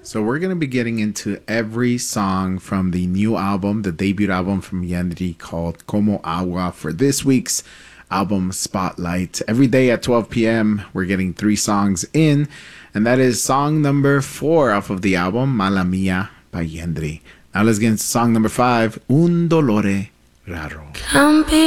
So we're going to be getting into every song from the new album, the debut album from Yandri called Como Agua for this week's album Spotlight. Every day at 12 p.m., we're getting 3 songs in, and that is song number 4 off of the album, Mala Mia by Yandri. Now let's get into song number 5, Un Dolore Raro. Can't be